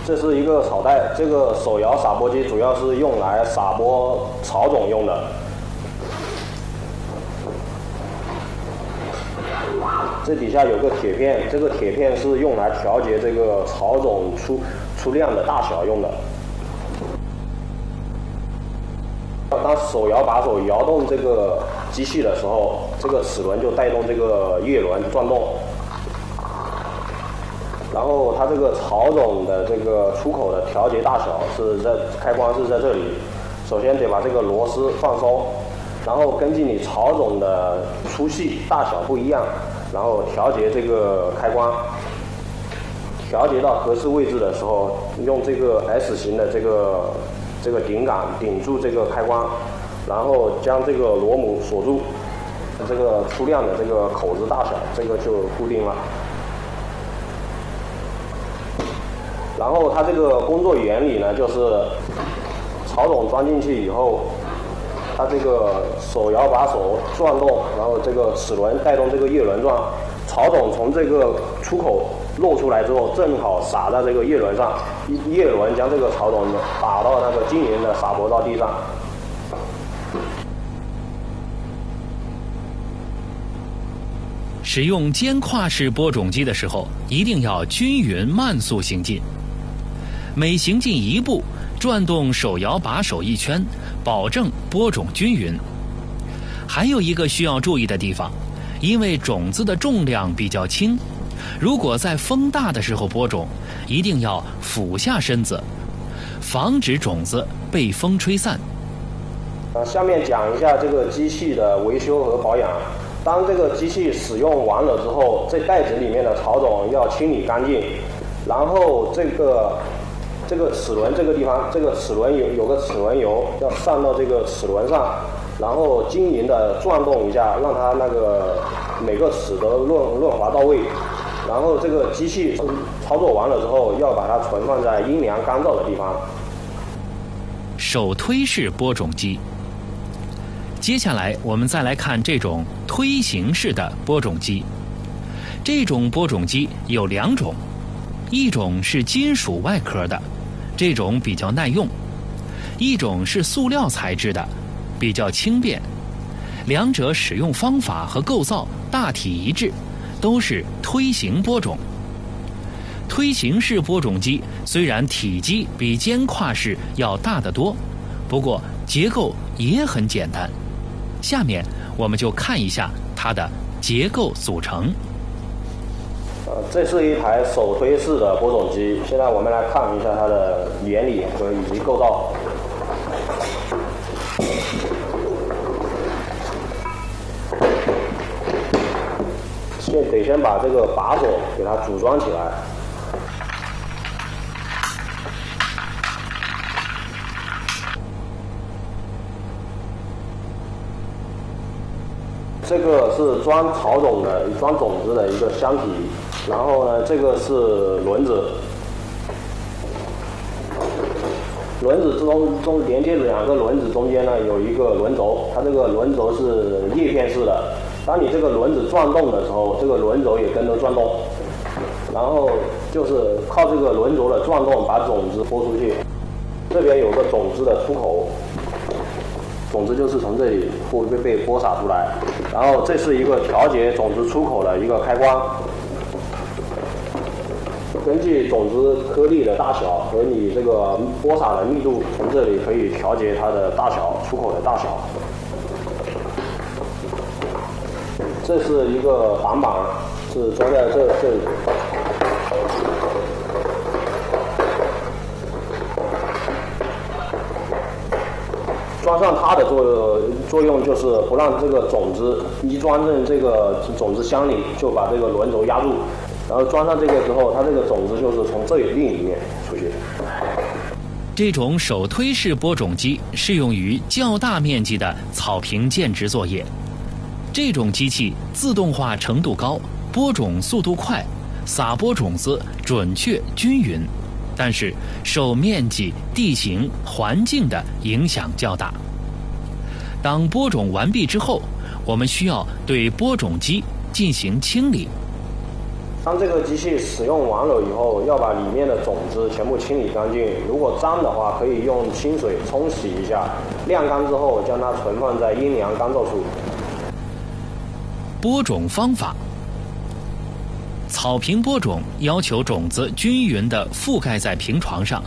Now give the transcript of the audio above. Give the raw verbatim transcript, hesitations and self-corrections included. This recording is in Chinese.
这是一个草袋，这个手摇撒播机主要是用来撒播草种用的。这底下有个铁片，这个铁片是用来调节这个草种出出量的大小用的。当手摇把手摇动这个机器的时候，这个齿轮就带动这个叶轮转动。然后它这个草种的这个出口的调节大小是在开关是在这里，首先得把这个螺丝放松，然后根据你草种的粗细大小不一样，然后调节这个开关，调节到合适位置的时候，用这个 S 型的这个这个顶杆顶住这个开关，然后将这个螺母锁住，这个出量的这个口子大小，这个就固定了。然后它这个工作原理呢，就是草种装进去以后，它这个手摇把手转动，然后这个齿轮带动这个叶轮转，草种从这个出口露出来之后，正好撒在这个叶轮上，叶轮将这个草种打到那个均匀的撒播到地上。 使用肩跨式播种机的时候，一定要均匀慢速行进。每行进一步，转动手摇把手一圈，保证播种均匀。还有一个需要注意的地方，因为种子的重量比较轻，如果在风大的时候播种，一定要俯下身子，防止种子被风吹散。 呃，下面讲一下这个机器的维修和保养。当这个机器使用完了之后，这袋子里面的草种要清理干净，然后这个这个齿轮这个地方，这个齿轮有有个齿轮油要上到这个齿轮上，然后均匀的转动一下，让它那个每个齿都润润滑到位。然后这个机器操作完了之后，要把它存放在阴凉干燥的地方。 手推式播种机。接下来我们再来看这种推行式的播种机。这种播种机有两种，一种是金属外壳的，这种比较耐用；一种是塑料材质的，比较轻便。两者使用方法和构造大体一致，都是推行播种。推行式播种机虽然体积比肩跨式要大得多，不过结构也很简单。下面我们就看一下它的结构组成。 呃，这是一台手推式的播种机，现在我们来看一下它的原理和以及构造。先得先把这个把手给它组装起来。这个是装草种的、装种子的一个箱体，然后呢，这个是轮子，轮子之中中连接的两个轮子中间呢有一个轮轴，它这个轮轴是叶片式的。当你这个轮子转动的时候，这个轮轴也跟着转动，然后就是靠这个轮轴的转动把种子播出去。这边有个种子的出口。种子就是从这里会被被播撒出来，然后这是一个调节种子出口的一个开关，根据种子颗粒的大小和你这个播撒的密度，从这里可以调节它的大小，出口的大小。这是一个挡板，是装在这这里。装上它的作作用就是不让这个种子一装进这个种子箱里就把这个轮轴压住，然后装上这个之后，它这个种子就是从这里另一面出去。 这种手推式播种机适用于较大面积的草坪建植作业。这种机器自动化程度高，播种速度快，撒播种子准确均匀。但是受面积、地形、环境的影响较大。当播种完毕之后，我们需要对播种机进行清理。 当这个机器使用完了以后，要把里面的种子全部清理干净。如果脏的话，可以用清水冲洗一下，晾干之后将它存放在阴凉干燥处。 播种方法：草坪播种要求种子均匀地覆盖在平床上，